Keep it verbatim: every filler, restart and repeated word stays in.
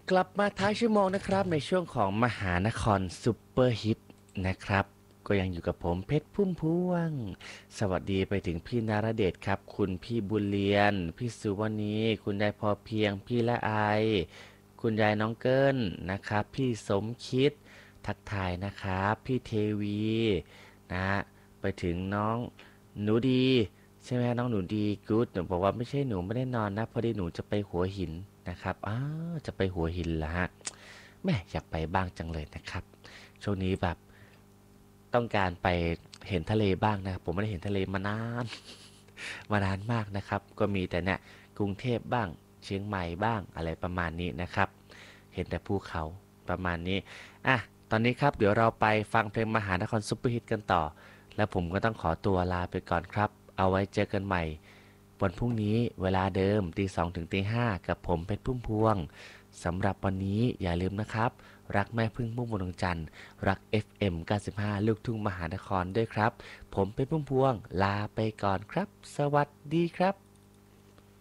กลับมาท้ายชั่วโมงนะครับในช่วงของมหานครซุปเปอร์ฮิตนะครับก็ยังอยู่กับผมเพชรพุ่มพวงสวัสดีไปถึงพี่นรเดชครับคุณพี่บุญเรียนพี่สุวรรณีคุณยายพอเพียงพี่ละไอคุณยายน้องเกิลนะครับพี่สมคิดทักทายนะครับพี่เทวีนะไปถึงน้องหนูดีใช่ไหมน้องหนูดีกู๊ดหนูบอกว่าไม่ใช่หนูไม่ได้นอนนะพอดีหนูจะไปหัวหินนะครับอ้าวจะไปหัวหินละฮะแม่อยากไปบ้างจังเลยนะครับช่วงนี้แบบต้องการไปเห็นทะเลบ้างนะครับผมไม่ได้เห็นทะเลมานานมานานมากนะครับก็มีแต่เนี่ยกรุงเทพบ้างเชียงใหม่บ้างอะไรประมาณนี้นะครับเห็นแต่ภูเขาประมาณนี้อ่ะตอนนี้ครับเดี๋ยวเราไปฟังเพลงมหานครซุปเปอร์ฮิตกันต่อแล้วผมก็ต้องขอตัวลาไปก่อนครับเอาไว้เจอกันใหม่วันพรุ่งนี้เวลาเดิมตีสองถึงตีห้ากับผมเพชรพุ่มพวงสำหรับวันนี้อย่าลืมนะครับรักแม่พึ่งพุ่มพวงดวงจันทร์รัก เอฟ เอ็ม เก้าสิบห้าลูกทุ่งมหานครด้วยครับผมเพชรพุ่มพวงลาไปก่อนครับสวัสดีครับ